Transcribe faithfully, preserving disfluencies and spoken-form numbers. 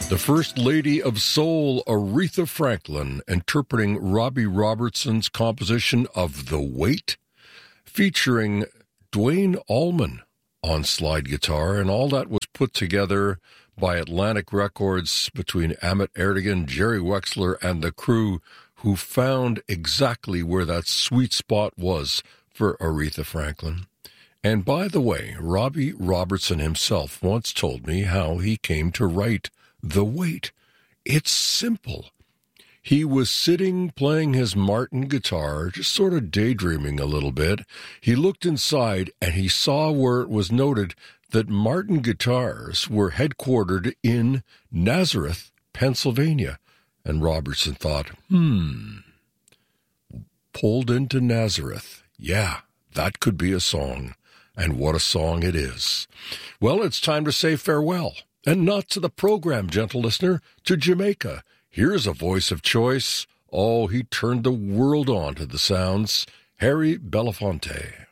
The First Lady of Soul, Aretha Franklin, interpreting Robbie Robertson's composition of The Weight, featuring Duane Allman on slide guitar, and all that was put together by Atlantic Records between Ahmet Ertegun, Jerry Wexler, and the crew, who found exactly where that sweet spot was for Aretha Franklin. And by the way, Robbie Robertson himself once told me how he came to write The Weight. It's simple. He was sitting playing his Martin guitar, just sort of daydreaming a little bit. He looked inside and he saw where it was noted that Martin Guitars were headquartered in Nazareth, Pennsylvania. And Robertson thought, hmm, pulled into Nazareth. Yeah, that could be a song. And what a song it is. Well, it's time to say farewell. And not to the program, gentle listener, to Jamaica. Here's a voice of choice. Oh, he turned the world on to the sounds. Harry Belafonte.